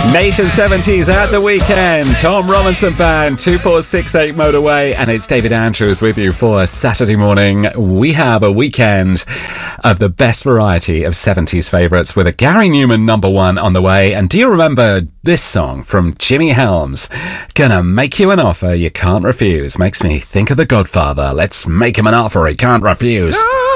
Nation 70s at the weekend. Tom Robinson Band, 2468 Motorway, and it's David Andrews with you for Saturday morning. We have a weekend of the best variety of 70s favourites with a Gary Newman #1 on the way. And do you remember this song from Jimmy Helms? Gonna make you an offer you can't refuse. Makes me think of The Godfather. Let's make him an offer he can't refuse.